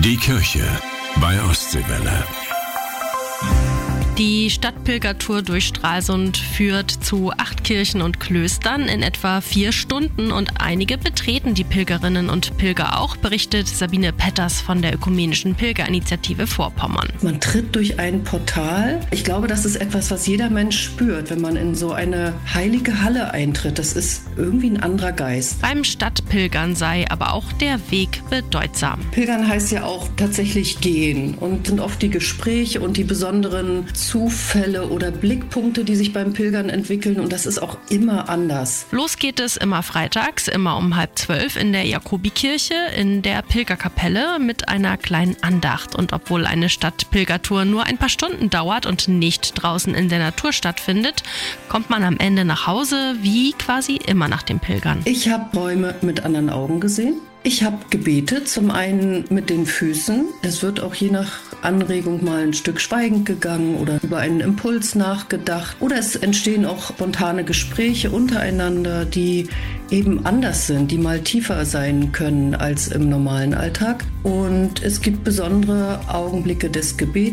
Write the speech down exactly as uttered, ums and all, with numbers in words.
Die Kirche bei Ostseewelle. Die Stadtpilgertour durch Stralsund führt zu acht Kirchen und Klöstern in etwa vier Stunden und einige betreten die Pilgerinnen und Pilger auch, berichtet Sabine Petters von der Ökumenischen Pilgerinitiative Vorpommern. Man tritt durch ein Portal. Ich glaube, das ist etwas, was jeder Mensch spürt, wenn man in so eine heilige Halle eintritt. Das ist irgendwie ein anderer Geist. Beim Stadtpilgern sei aber auch der Weg bedeutsam. Pilgern heißt ja auch tatsächlich gehen und sind oft die Gespräche und die besonderen Zufälle oder Blickpunkte, die sich beim Pilgern entwickeln, und das ist auch immer anders. Los geht es immer freitags, immer um halb zwölf in der Jakobikirche in der Pilgerkapelle mit einer kleinen Andacht. Und obwohl eine Stadtpilgertour nur ein paar Stunden dauert und nicht draußen in der Natur stattfindet, kommt man am Ende nach Hause wie quasi immer nach dem Pilgern. Ich habe Bäume mit anderen Augen gesehen. Ich habe gebetet, zum einen mit den Füßen. Es wird auch je nach Anregung mal ein Stück schweigend gegangen oder über einen Impuls nachgedacht. Oder es entstehen auch spontane Gespräche untereinander, die eben anders sind, die mal tiefer sein können als im normalen Alltag. Und es gibt besondere Augenblicke des Gebets.